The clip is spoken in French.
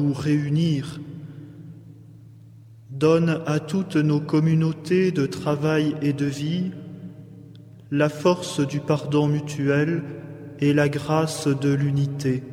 nous réunir. Donne à toutes nos communautés de travail et de vie la force du pardon mutuel et la grâce de l'unité.